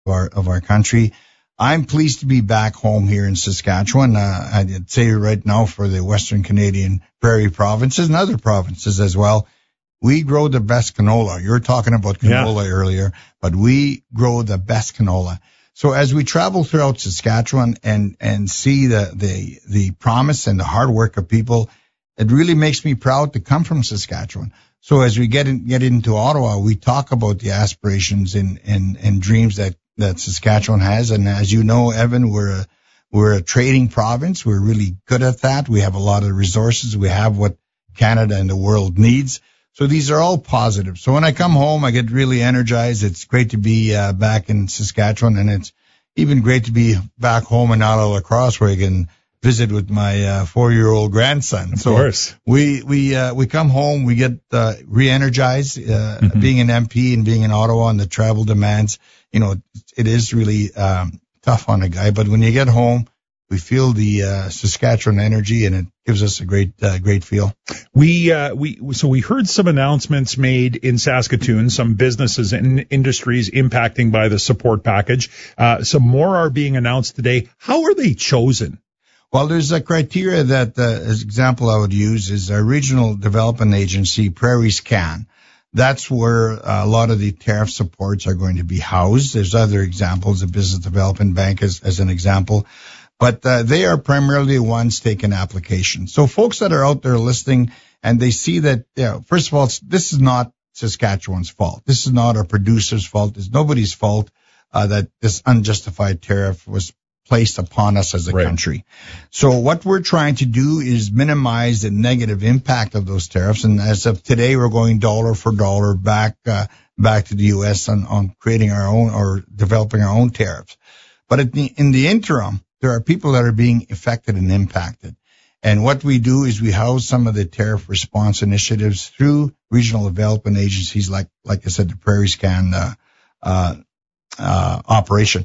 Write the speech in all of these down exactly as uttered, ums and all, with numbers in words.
of our, of our country. I'm pleased to be back home here in Saskatchewan. Uh, I'd say right now for the Western Canadian Prairie provinces and other provinces as well. We grow the best canola. You were talking about canola yeah. earlier, but we grow the best canola. So as we travel throughout Saskatchewan and, and see the, the, the promise and the hard work of people, it really makes me proud to come from Saskatchewan. So as we get in, get into Ottawa, we talk about the aspirations and, and, and dreams that, that Saskatchewan has. And as you know, Evan, we're a, we're a trading province. We're really good at that. We have a lot of resources. We have what Canada and the world needs. So these are all positive. So when I come home, I get really energized. It's great to be uh, back in Saskatchewan, and it's even great to be back home in Ottawa Lacrosse, where I can visit with my uh, four-year-old grandson. Of so course. we we uh, we come home, we get uh, re-energized. Uh, mm-hmm. Being an M P and being in Ottawa and the travel demands, you know, it is really um, tough on a guy. But when you get home, we feel the uh, Saskatchewan energy, and it gives us a great, uh, great feel. We, uh, we, so we heard some announcements made in Saskatoon, some businesses and industries impacting by the support package. Uh, some more are being announced today. How are they chosen? Well, there's a criteria that, uh, as example I would use is our regional development agency, Prairie Scan. That's where a lot of the tariff supports are going to be housed. There's other examples, the Business Development Bank as, as an example. But uh, they are primarily the ones taking applications. So folks that are out there listening and they see that, you know, first of all, this is not Saskatchewan's fault. This is not our producer's fault. It's nobody's fault uh, that this unjustified tariff was placed upon us as a right. country. So what we're trying to do is minimize the negative impact of those tariffs. And as of today, we're going dollar for dollar back uh, back to the U S on, on creating our own or developing our own tariffs. But in the, in the interim, there are people that are being affected and impacted. And what we do is we house some of the tariff response initiatives through regional development agencies like, like I said, the Prairie Scan, uh, uh, uh, operation.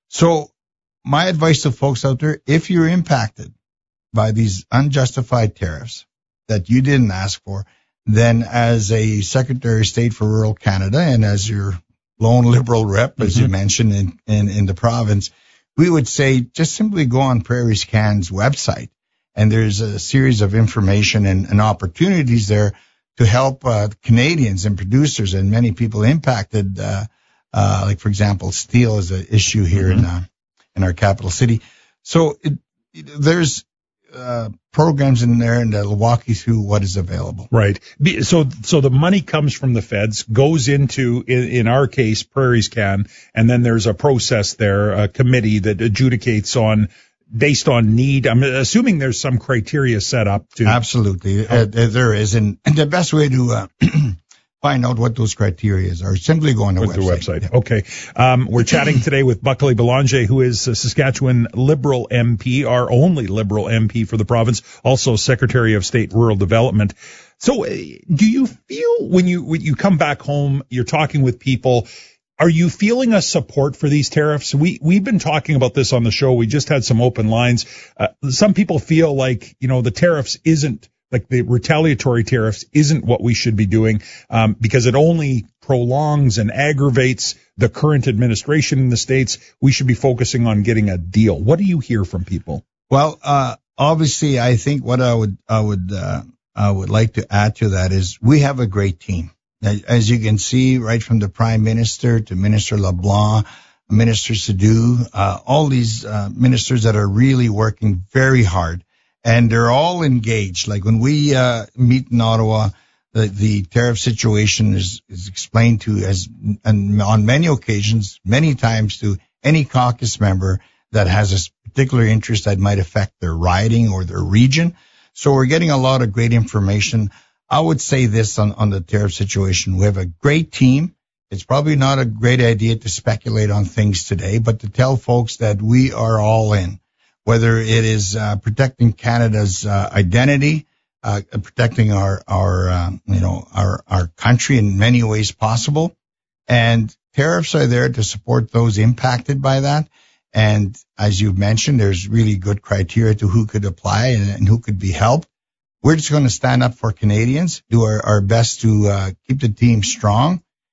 So my advice to folks out there, if you're impacted by these unjustified tariffs that you didn't ask for, then as a Secretary of State for Rural Canada and as your lone Liberal rep, mm-hmm. as you mentioned in, in, in the province, we would say just simply go on Prairie Scan's website, and there's a series of information and, and opportunities there to help uh, Canadians and producers and many people impacted, uh, uh, like, for example, steel is an issue here mm-hmm. in uh, in our capital city. So it, it, there's uh, programs in there, and that'll walk you through what is available. Right. So, so the money comes from the feds, goes into, in, in our case, Prairie Scan, and then there's a process there, a committee that adjudicates on, based on need. I'm assuming there's some criteria set up to. Absolutely. Uh, there is. And, and the best way to, uh, find out what those criteria are, simply go on the with website. the website. Yeah. Okay. Um, we're chatting today with Buckley Belanger, who is a Saskatchewan Liberal M P, our only Liberal M P for the province, also Secretary of State Rural Development. So uh, do you feel when you, when you come back home, you're talking with people, are you feeling a support for these tariffs? We, we've been talking about this on the show. We just had some open lines. Uh, some people feel like, you know, the tariffs isn't, like the retaliatory tariffs isn't what we should be doing, um, because it only prolongs and aggravates the current administration in the States. We should be focusing on getting a deal. What do you hear from people? Well, uh, obviously, I think what I would, I would, uh, I would like to add to that is we have a great team. As you can see, right from the Prime Minister to Minister LeBlanc, Minister Sadu, uh, all these, uh, ministers that are really working very hard. And they're all engaged. Like when we uh meet in Ottawa, the, the tariff situation is, is explained to as, and on many occasions, many times to any caucus member that has a particular interest that might affect their riding or their region. So we're getting a lot of great information. I would say this on, on the tariff situation. We have a great team. It's probably not a great idea to speculate on things today, but to tell folks that we are all in. Whether it is uh, protecting Canada's uh, identity, uh, protecting our our uh, you know our our country in many ways possible, and tariffs are there to support those impacted by that. And as you've mentioned, there's really good criteria to who could apply and, and who could be helped. We're just going to stand up for Canadians, do our, our best to uh, keep the team strong,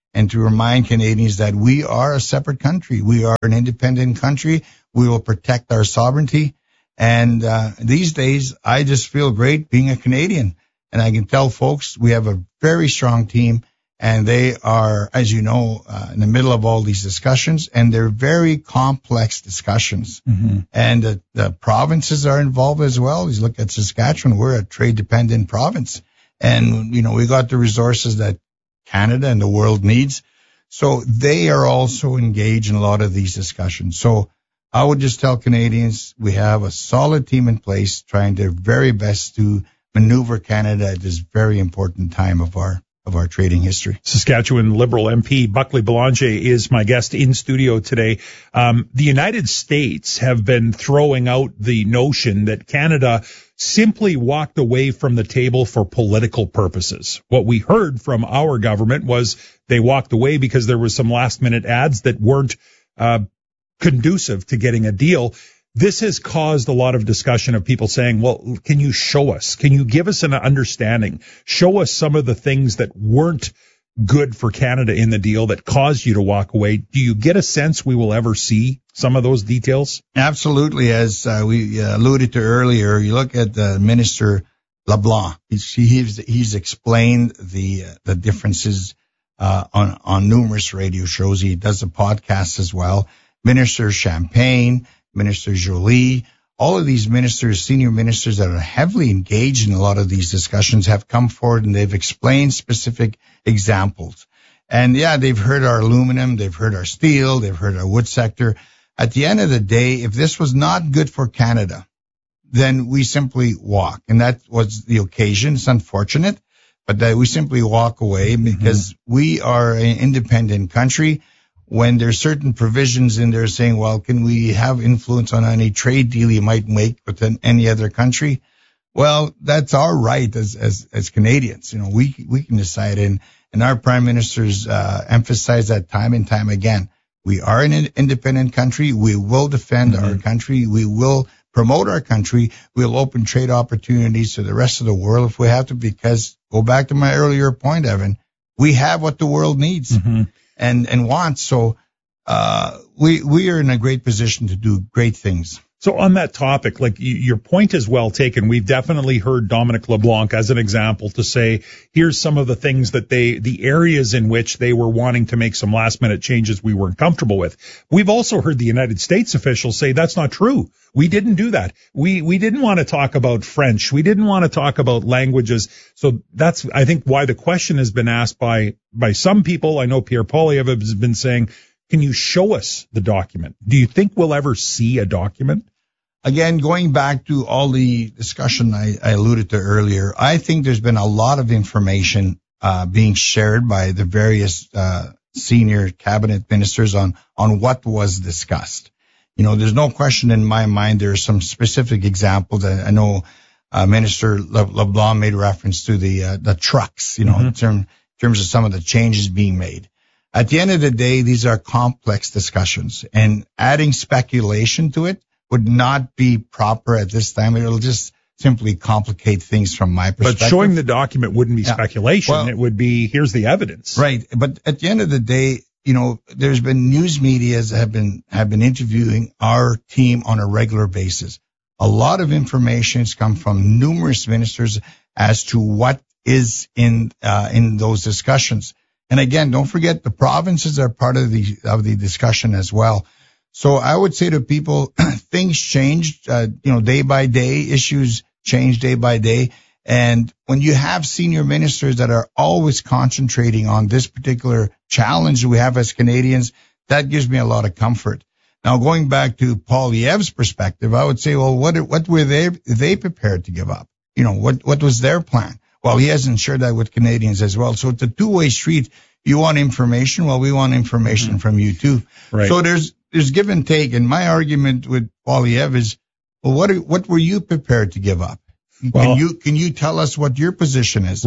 and to remind Canadians that we are a separate country. We are an independent country. We will protect our sovereignty. And uh, these days, I just feel great being a Canadian. And I can tell folks we have a very strong team, and they are, as you know, uh, in the middle of all these discussions, and they're very complex discussions. Mm-hmm. And uh, the provinces are involved as well. You look at Saskatchewan, we're a trade-dependent province. And, you know, we got the resources that Canada and the world needs. So they are also engaged in a lot of these discussions. So I would just tell Canadians we have a solid team in place trying their very best to maneuver Canada at this very important time of our of our trading history. Saskatchewan Liberal M P Buckley Belanger is my guest in studio today. Um, the United States have been throwing out the notion that Canada simply walked away from the table for political purposes. What we heard from our government was they walked away because there was some last minute ads that weren't uh, conducive to getting a deal. This has caused a lot of discussion of people saying, well, can you show us? Can you give us an understanding? Show us some of the things that weren't good for Canada in the deal that caused you to walk away. Do you get a sense we will ever see some of those details? Absolutely. As uh, we uh, alluded to earlier, you look at uh, Minister LeBlanc. He's, he's, he's explained the uh, the differences uh, on, on numerous radio shows. He does a podcast as well. Minister Champagne, Minister Jolie, all of these ministers, senior ministers that are heavily engaged in a lot of these discussions have come forward and they've explained specific examples. And yeah, they've heard our aluminum, they've heard our steel, they've heard our wood sector. At the end of the day, if this was not good for Canada, then we simply walk. And that was the occasion. It's unfortunate, but that we simply walk away because mm-hmm. we are an independent country. When there's certain provisions in there saying, well, can we have influence on any trade deal you might make with an, any other country? Well, that's our right as, as, as Canadians. You know, we, we can decide, and, and our prime ministers, uh, emphasize that time and time again. We are an independent country. We will defend mm-hmm. our country. We will promote our country. We'll open trade opportunities to the rest of the world if we have to, because go back to my earlier point, Evan, we have what the world needs. Mm-hmm. and and wants. So uh we we are in a great position to do great things. So on that topic, like you, your point is well taken. We've definitely heard Dominic LeBlanc as an example to say, here's some of the things that they, the areas in which they were wanting to make some last minute changes we weren't comfortable with. We've also heard the United States officials say that's not true. We didn't do that. We, we didn't want to talk about French. We didn't want to talk about languages. So that's, I think, why the question has been asked by, by some people. I know Pierre Poilievre has been saying, can you show us the document? Do you think we'll ever see a document? Again, going back to all the discussion I, I alluded to earlier, I think there's been a lot of information uh, being shared by the various uh, senior cabinet ministers on, on what was discussed. You know, there's no question in my mind there are some specific examples. I, I know uh, Minister Le, LeBlanc made reference to the uh, the trucks, you know, mm-hmm. in, term, in terms of some of the changes being made. At the end of the day, these are complex discussions, and adding speculation to it would not be proper at this time. It'll just simply complicate things from my perspective. But showing the document wouldn't be yeah. speculation. Well, it would be, here's the evidence. Right. But at the end of the day, you know, there's been news medias that have been, have been interviewing our team on a regular basis. A lot of information has come from numerous ministers as to what is in, uh, in those discussions. And again, don't forget the provinces are part of the, of the discussion as well. So I would say to people, things changed, uh, you know, day by day, issues change day by day. And when you have senior ministers that are always concentrating on this particular challenge we have as Canadians, that gives me a lot of comfort. Now, going back to Poilievre's perspective, I would say, well, what, what were they, they prepared to give up? You know, what, what was their plan? Well, he hasn't shared that with Canadians as well. So it's a two-way street. You want information? Well, we want information mm-hmm. from you too. Right. So there's, there's give and take. And my argument with Poilievre is, well, what, what were you prepared to give up? Well, can you, can you tell us what your position is? Right.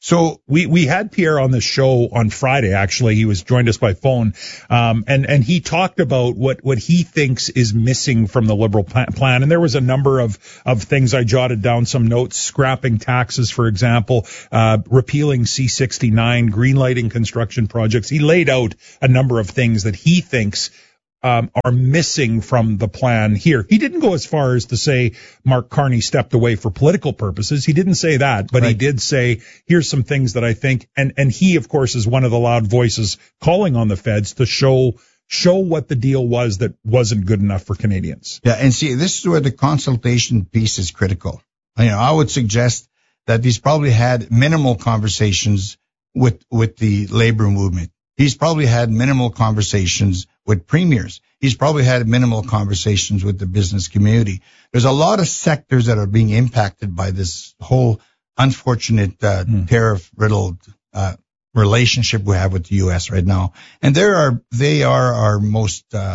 So we, we had Pierre on the show on Friday, actually. He was joined us by phone. Um, and, and he talked about what, what he thinks is missing from the Liberal plan. And there was a number of, of things. I jotted down some notes: scrapping taxes, for example, uh, repealing C sixty-nine, greenlighting construction projects. He laid out a number of things that he thinks Um, are missing from the plan here. He didn't go as far as to say Mark Carney stepped away for political purposes. He didn't say that, but right. He did say, here's some things that I think, and, and he, of course, is one of the loud voices calling on the feds to show, show what the deal was that wasn't good enough for Canadians. Yeah. And see, this is where the consultation piece is critical. You know, I would suggest that he's probably had minimal conversations with, with the labor movement. He's probably had minimal conversations with premiers. He's probably had minimal conversations with the business community. There's a lot of sectors that are being impacted by this whole unfortunate uh, mm. tariff-riddled uh, relationship we have with the U S right now. And there are, they are our most, uh,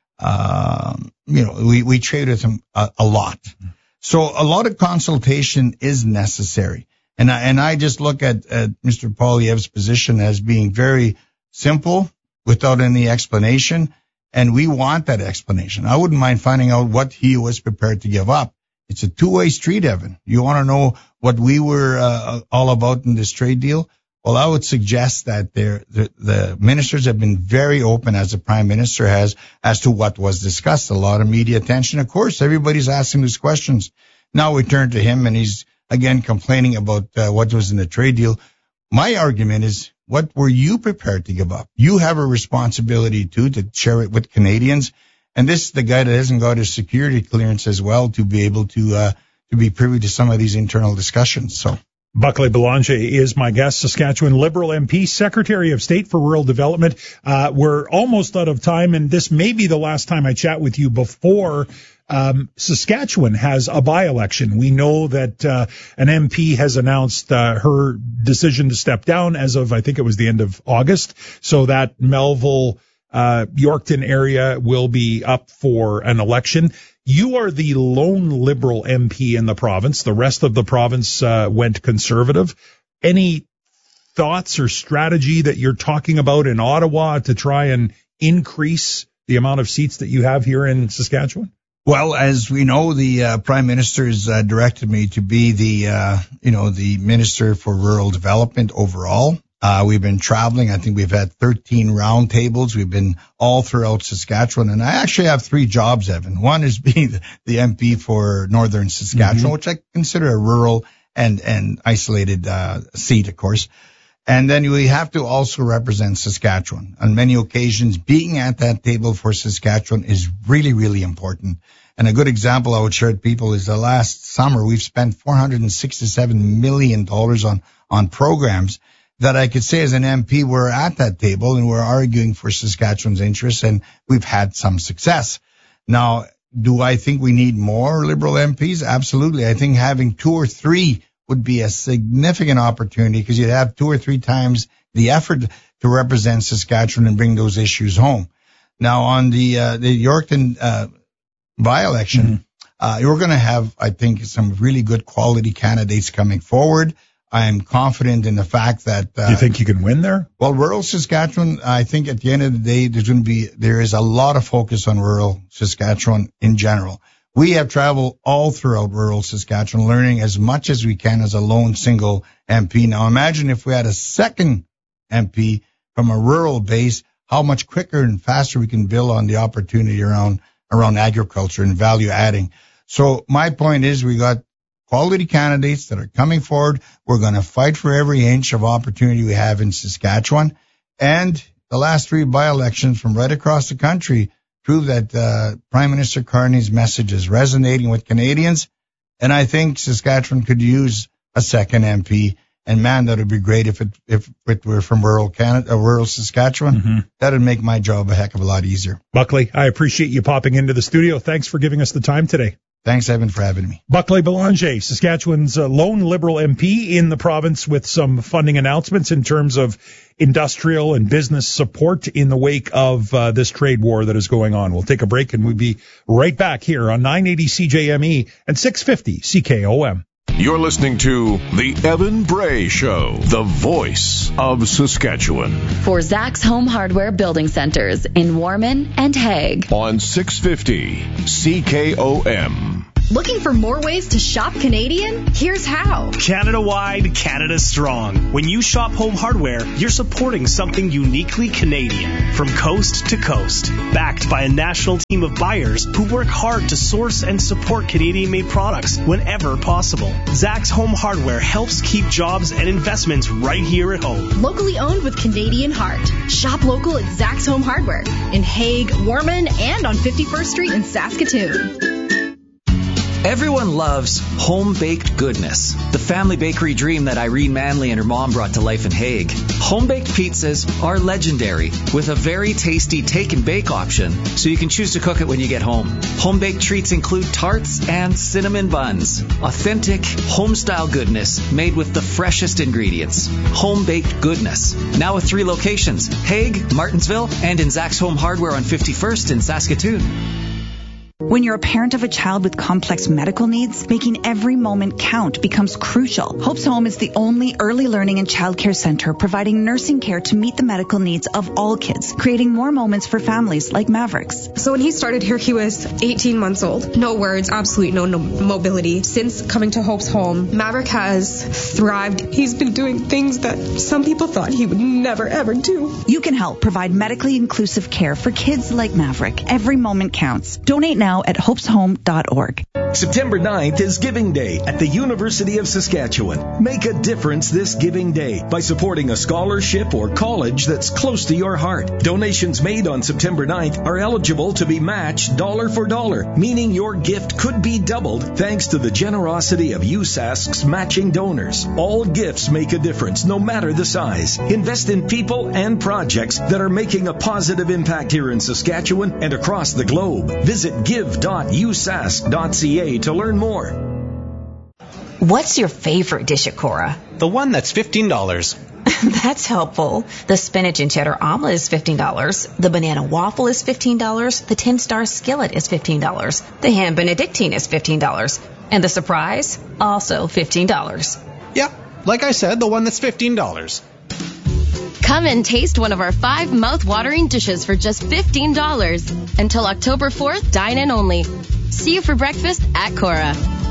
uh, you know, we, we trade with them a, a lot. Mm. So a lot of consultation is necessary. And I, and I just look at, at Mister Poilievre's position as being very simple, without any explanation, and we want that explanation. I wouldn't mind finding out what he was prepared to give up. It's a two-way street, Evan. You want to know what we were uh, all about in this trade deal? Well, I would suggest that the, the ministers have been very open, as the Prime Minister has, as to what was discussed. A lot of media attention. Of course, everybody's asking these questions. Now we turn to him, and he's, again, complaining about uh, what was in the trade deal. My argument is, what were you prepared to give up? You have a responsibility, too, to share it with Canadians. And this is the guy that hasn't got his security clearance as well to be able to uh to be privy to some of these internal discussions. So Buckley Belanger is my guest, Saskatchewan Liberal M P, Secretary of State for Rural Development. Uh We're almost out of time, and this may be the last time I chat with you before Um, Saskatchewan has a by-election. We know that uh, an M P has announced uh, her decision to step down as of, I think it was the end of August, so that Melville, uh, Yorkton area will be up for an election. You are the lone Liberal M P in the province. The rest of the province uh, went Conservative. Any thoughts or strategy that you're talking about in Ottawa to try and increase the amount of seats that you have here in Saskatchewan? Well, as we know, the uh, Prime Minister has uh, directed me to be the, uh, you know, the Minister for Rural Development overall. Uh, we've been traveling. I think we've had thirteen roundtables. We've been all throughout Saskatchewan. And I actually have three jobs, Evan. One is being the, the M P for Northern Saskatchewan, mm-hmm. which I consider a rural and, and isolated uh, seat, of course. And then we have to also represent Saskatchewan. On many occasions, being at that table for Saskatchewan is really, really important. And a good example I would share with people is the last summer, we've spent four hundred sixty-seven million dollars on, on programs that I could say as an M P, we're at that table and we're arguing for Saskatchewan's interests, and we've had some success. Now, do I think we need more Liberal M Ps? Absolutely. I think having two or three would be a significant opportunity, because you'd have two or three times the effort to represent Saskatchewan and bring those issues home. Now, on the uh, the Yorkton uh, by-election, mm-hmm. uh, you're going to have, I think, some really good quality candidates coming forward. I'm confident in the fact that uh, do you think you can win there? Well, rural Saskatchewan, I think at the end of the day, there's going to be there is a lot of focus on rural Saskatchewan in general. We have traveled all throughout rural Saskatchewan, learning as much as we can as a lone single M P. Now, imagine if we had a second M P from a rural base, how much quicker and faster we can build on the opportunity around around agriculture and value adding. So my point is, we got quality candidates that are coming forward. We're going to fight for every inch of opportunity we have in Saskatchewan. And the last three by-elections from right across the country prove that uh, Prime Minister Carney's message is resonating with Canadians. And I think Saskatchewan could use a second M P. And man, that would be great if it if it were from rural Canada, uh, rural Saskatchewan. Mm-hmm. That would make my job a heck of a lot easier. Buckley, I appreciate you popping into the studio. Thanks for giving us the time today. Thanks, Evan, for having me. Buckley Belanger, Saskatchewan's uh, lone Liberal M P in the province, with some funding announcements in terms of industrial and business support in the wake of uh, this trade war that is going on. We'll take a break and we'll be right back here on nine eighty C J M E and six fifty C K O M. You're listening to The Evan Bray Show, the voice of Saskatchewan. For Zach's Home Hardware Building Centers in Warman and Hague. On six fifty C K O M. Looking for more ways to shop Canadian? Here's how. Canada-wide, Canada strong. When you shop Home Hardware, you're supporting something uniquely Canadian. From coast to coast. Backed by a national team of buyers who work hard to source and support Canadian-made products whenever possible. Zach's Home Hardware helps keep jobs and investments right here at home. Locally owned with Canadian heart. Shop local at Zach's Home Hardware in Hague, Warman, and on fifty-first Street in Saskatoon. Everyone loves home-baked goodness, the family bakery dream that Irene Manley and her mom brought to life in Hague. Home-baked pizzas are legendary, with a very tasty take-and-bake option, so you can choose to cook it when you get home. Home-baked treats include tarts and cinnamon buns. Authentic, home-style goodness made with the freshest ingredients. Home-baked goodness. Now with three locations, Hague, Martinsville, and in Zach's Home Hardware on fifty-first in Saskatoon. When you're a parent of a child with complex medical needs, making every moment count becomes crucial. Hope's Home is the only early learning and childcare center providing nursing care to meet the medical needs of all kids, creating more moments for families like Mavericks. So when he started here, he was eighteen months old. No words, absolutely no, no mobility. Since coming to Hope's Home, Maverick has thrived. He's been doing things that some people thought he would never, ever do. You can help provide medically inclusive care for kids like Maverick. Every moment counts. Donate now at hopes home dot org. September ninth is Giving Day at the University of Saskatchewan. Make a difference this Giving Day by supporting a scholarship or college that's close to your heart. Donations made on September ninth are eligible to be matched dollar for dollar, meaning your gift could be doubled thanks to the generosity of U S A S C's matching donors. All gifts make a difference, no matter the size. Invest in people and projects that are making a positive impact here in Saskatchewan and across the globe. Visit give dot u s a s c dot c a to learn more. What's your favorite dish at Cora? The one that's fifteen dollars. That's helpful. The spinach and cheddar omelet is fifteen dollars. The banana waffle is fifteen dollars. The ten-star skillet is fifteen dollars. The ham benedictine is fifteen dollars. And the surprise? Also fifteen dollars. Yeah, like I said, the one that's fifteen dollars. Come and taste one of our five mouth-watering dishes for just fifteen dollars. Until October fourth, dine in only. See you for breakfast at Cora.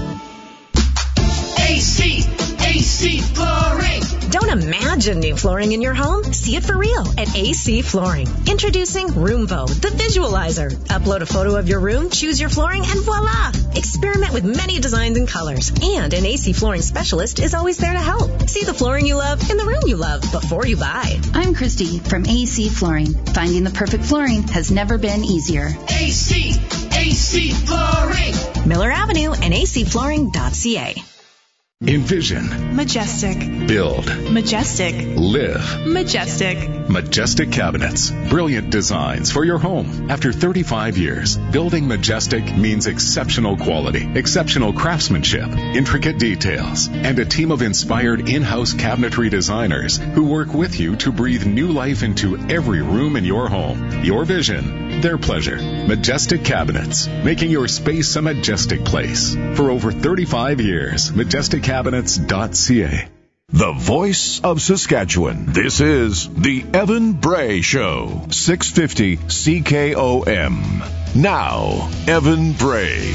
A C, A C Flooring. Don't imagine new flooring in your home. See it for real at A C Flooring. Introducing Roomvo, the visualizer. Upload a photo of your room, choose your flooring, and voila! Experiment with many designs and colors. And an A C Flooring specialist is always there to help. See the flooring you love in the room you love before you buy. I'm Christy from A C Flooring. Finding the perfect flooring has never been easier. A C, A C Flooring. Miller Avenue and A C flooring dot c a. Envision. Majestic. Build. Majestic. Live. Majestic. Majestic Cabinets. Brilliant designs for your home. After thirty-five years, building Majestic means exceptional quality, exceptional craftsmanship, intricate details, and a team of inspired in-house cabinetry designers who work with you to breathe new life into every room in your home. Your vision, their pleasure. Majestic Cabinets, making your space a majestic place. For over thirty-five years, majestic cabinets dot c a. The voice of Saskatchewan. This is The Evan Bray Show. six fifty C K O M. Now, Evan Bray.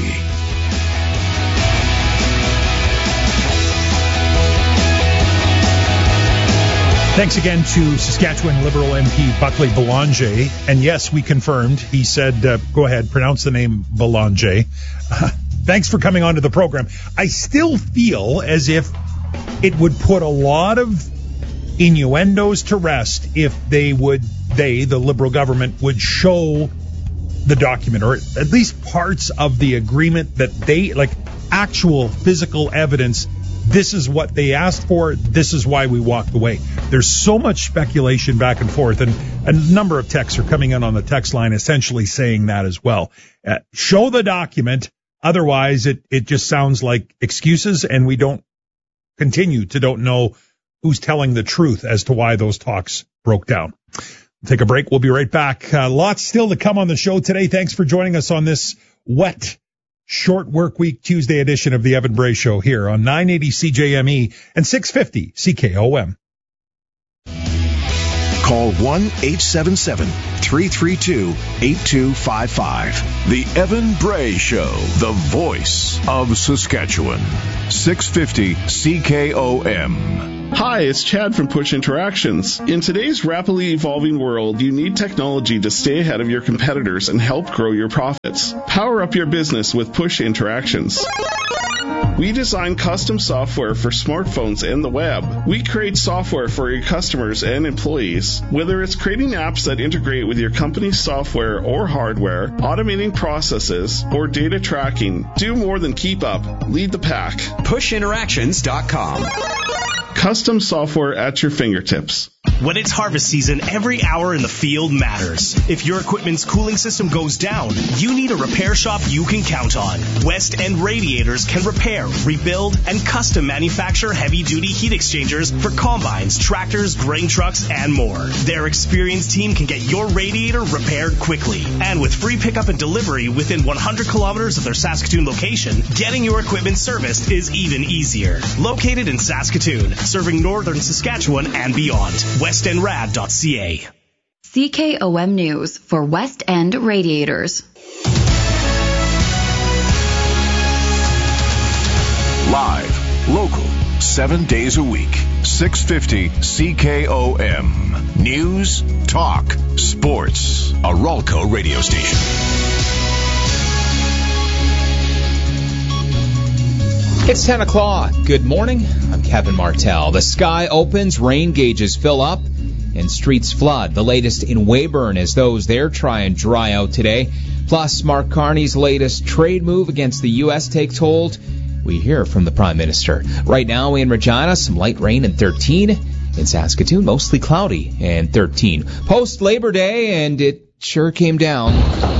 Thanks again to Saskatchewan Liberal M P Buckley Belanger. And yes, we confirmed. He said, uh, go ahead, pronounce the name Belanger. Uh, thanks for coming on to the program. I still feel as if it would put a lot of innuendos to rest if they would, they, the Liberal government, would show the document, or at least parts of the agreement that they, like actual physical evidence. This is what they asked for. This is why we walked away. There's so much speculation back and forth, and a number of texts are coming in on the text line essentially saying that as well. Uh, show the document. Otherwise, it, it just sounds like excuses, and we don't continue to don't know who's telling the truth as to why those talks broke down. We'll take a break. We'll be right back. Uh, lots still to come on the show today. Thanks for joining us on this wet short work week Tuesday edition of the Evan Bray Show here on nine eighty C J M E and six fifty C K O M. Call one eight seven seven, three three two, eight two five five. The Evan Bray Show, the voice of Saskatchewan. six fifty C K O M. Hi, it's Chad from Push Interactions. In today's rapidly evolving world, you need technology to stay ahead of your competitors and help grow your profits. Power up your business with Push Interactions. We design custom software for smartphones and the web. We create software for your customers and employees. Whether it's creating apps that integrate with your company's software or hardware, automating processes, or data tracking, do more than keep up. Lead the pack. push interactions dot com. Custom software at your fingertips. When it's harvest season, every hour in the field matters. If your equipment's cooling system goes down, you need a repair shop you can count on. West End Radiators can repair, rebuild, and custom manufacture heavy-duty heat exchangers for combines, tractors, grain trucks, and more. Their experienced team can get your radiator repaired quickly. And with free pickup and delivery within one hundred kilometers of their Saskatoon location, getting your equipment serviced is even easier. Located in Saskatoon, serving northern Saskatchewan and beyond. west end rad dot c a. C K O M News for West End Radiators. Live, local, seven days a week. six fifty C K O M. News, talk, sports. A Ralco radio station. It's ten o'clock. Good morning. I'm Kevin Martell. The sky opens, rain gauges fill up, and streets flood. The latest in Weyburn as those there try and dry out today. Plus, Mark Carney's latest trade move against the U S takes hold. We hear from the Prime Minister. Right now in Regina, some light rain and thirteen. In Saskatoon, mostly cloudy and thirteen. Post-Labor Day, and it sure came down.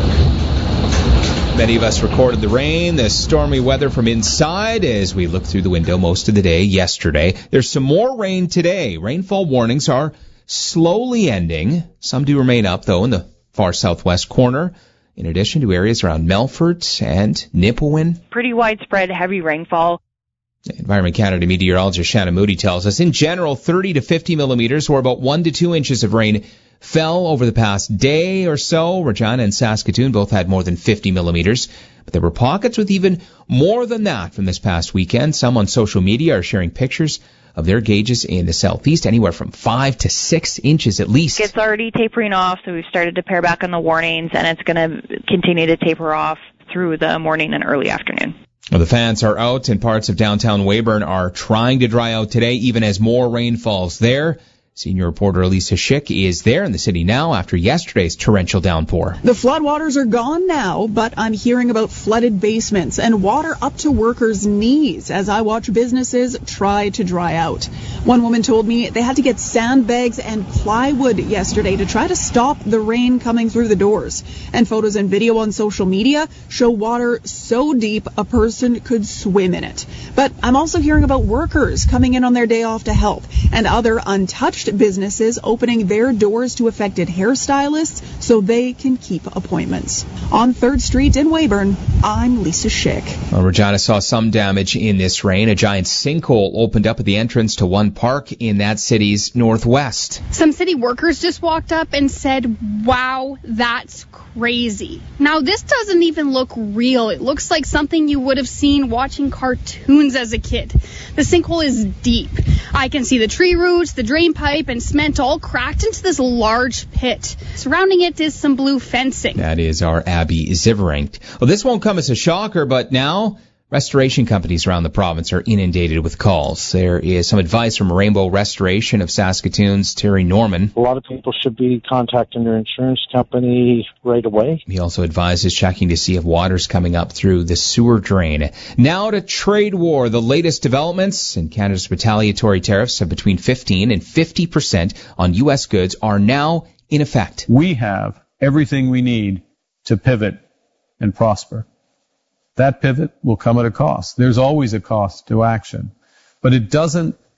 Many of us recorded the rain, the stormy weather from inside as we looked through the window most of the day yesterday. There's some more rain today. Rainfall warnings are slowly ending. Some do remain up, though, in the far southwest corner, in addition to areas around Melfort and Nipawin. Pretty widespread heavy rainfall. Environment Canada meteorologist Shannon Moody tells us, in general, thirty to fifty millimeters, or about one to two inches of rain, fell over the past day or so. Regina and Saskatoon both had more than fifty millimeters. But there were pockets with even more than that from this past weekend. Some on social media are sharing pictures of their gauges in the southeast, anywhere from five to six inches at least. It's already tapering off, so we've started to pare back on the warnings, and it's going to continue to taper off through the morning and early afternoon. Well, the fans are out, and parts of downtown Weyburn are trying to dry out today, even as more rain falls there. Senior reporter Elisa Schick is there in the city now after yesterday's torrential downpour. The floodwaters are gone now, but I'm hearing about flooded basements and water up to workers' knees as I watch businesses try to dry out. One woman told me they had to get sandbags and plywood yesterday to try to stop the rain coming through the doors. And photos and video on social media show water so deep a person could swim in it. But I'm also hearing about workers coming in on their day off to help, and other untouched businesses opening their doors to affected hairstylists so they can keep appointments. On third Street in Weyburn, I'm Lisa Schick. Well, Regina saw some damage in this rain. A giant sinkhole opened up at the entrance to one park in that city's northwest. Some city workers just walked up and said, "Wow, that's crazy." Now, this doesn't even look real. It looks like something you would have seen watching cartoons as a kid. The sinkhole is deep. I can see the tree roots, the drain pipe, and cement all cracked into this large pit. Surrounding it is some blue fencing. That is our Abby Ziverink. Well, this won't come as a shocker, but now restoration companies around the province are inundated with calls. There is some advice from Rainbow Restoration of Saskatoon's Terry Norman. A lot of people should be contacting their insurance company right away. He also advises checking to see if water's coming up through the sewer drain. Now to trade war. The latest developments in Canada's retaliatory tariffs of between fifteen and fifty percent on U S goods are now in effect. We have everything we need to pivot and prosper. That pivot will come at a cost. There's always a cost to action, but it doesn't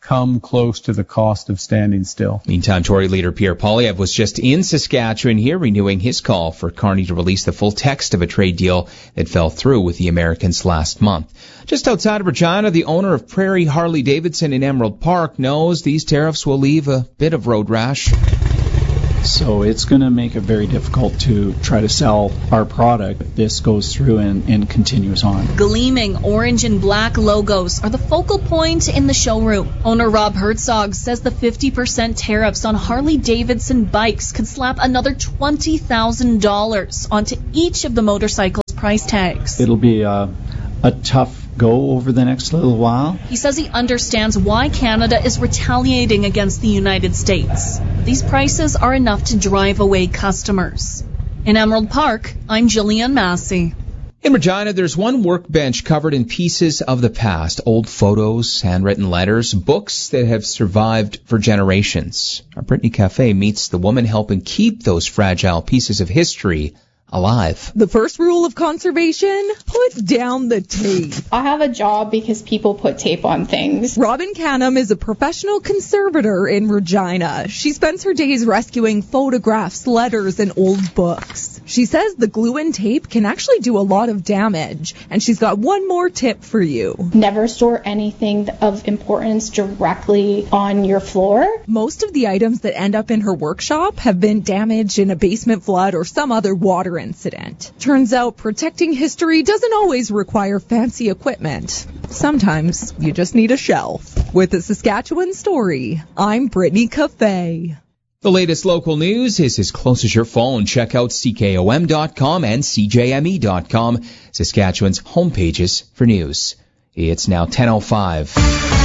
come close to the cost of standing still. Meantime, Tory leader Pierre Poilievre was just in Saskatchewan here, renewing his call for Carney to release the full text of a trade deal that fell through with the Americans last month. Just outside of Regina, the owner of Prairie Harley-Davidson in Emerald Park knows these tariffs will leave a bit of road rash. So it's going to make it very difficult to try to sell our product if this goes through and, and continues on. Gleaming orange and black logos are the focal point in the showroom. Owner Rob Herzog says the fifty percent tariffs on Harley-Davidson bikes could slap another twenty thousand dollars onto each of the motorcycles' price tags. It'll be a, a tough go over the next little while. He says he understands why Canada is retaliating against the United States. These prices are enough to drive away customers. In Emerald Park, I'm Jillian Massey. In Regina, there's one workbench covered in pieces of the past, old photos, handwritten letters, books that have survived for generations. Our Brittany Cafe meets the woman helping keep those fragile pieces of history alive. The first rule of conservation, put down the tape. I have a job because people put tape on things. Robin Canham is a professional conservator in Regina. She spends her days rescuing photographs, letters, and old books. She says the glue and tape can actually do a lot of damage, and she's got one more tip for you. Never store anything of importance directly on your floor. Most of the items that end up in her workshop have been damaged in a basement flood or some other water incident. Turns out protecting history doesn't always require fancy equipment. Sometimes you just need a shelf. With a Saskatchewan story, I'm Brittany Cafe. The latest local news is as close as your phone. Check out C K O M dot com and C J M E dot com, Saskatchewan's homepages for news. It's now ten oh five.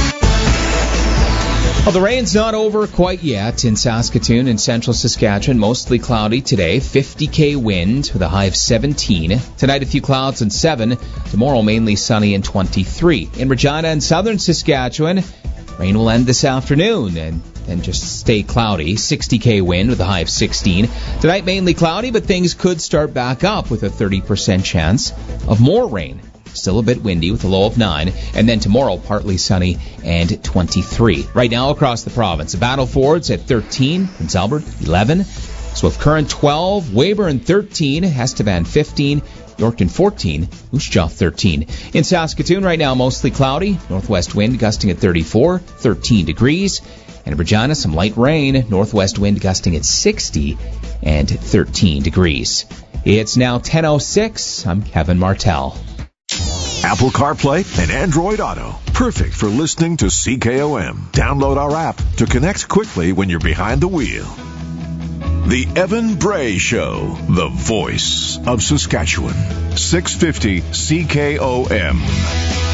Well, the rain's not over quite yet in Saskatoon and central Saskatchewan. Mostly cloudy today, fifty K wind with a high of seventeen. Tonight, a few clouds and seven. Tomorrow, mainly sunny and twenty-three. In Regina and southern Saskatchewan, rain will end this afternoon and then just stay cloudy. sixty K wind with a high of sixteen. Tonight, mainly cloudy, but things could start back up with a thirty percent chance of more rain. Still a bit windy with a low of nine. And then tomorrow, partly sunny and twenty-three. Right now across the province, Battleford's at thirteen, Prince Albert eleven, Swift Current twelve, Weyburn thirteen, Estevan fifteen, Yorkton fourteen, Moose Jaw thirteen. In Saskatoon right now, mostly cloudy, northwest wind gusting at thirty-four, thirteen degrees. And in Regina, some light rain, northwest wind gusting at sixty and thirteen degrees. It's now ten oh six. I'm Kevin Martell. Apple CarPlay and Android Auto. Perfect for listening to C K O M. Download our app to connect quickly when you're behind the wheel. The Evan Bray Show, the voice of Saskatchewan. six fifty C K O M.